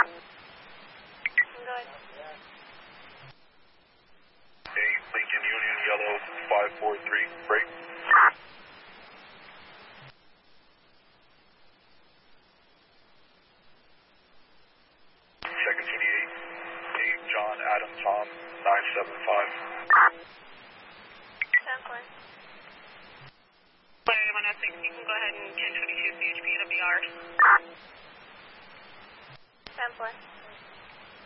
Go ahead. Hey, Lincoln Union, yellow 543, break. Second 28, hey, John Adam Tom 975. 10-4. Player 106, you can go ahead and 1022 CHP, it'll be ours. 10-4.